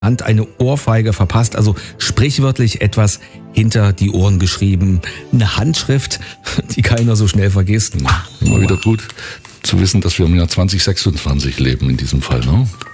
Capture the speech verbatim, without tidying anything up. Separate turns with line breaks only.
Hand eine Ohrfeige verpasst, also sprichwörtlich etwas hinter die Ohren geschrieben. Eine Handschrift, die keiner so schnell vergisst.
Immer wieder gut zu wissen, dass wir im Jahr zwanzig sechsundzwanzig leben in diesem Fall, ne?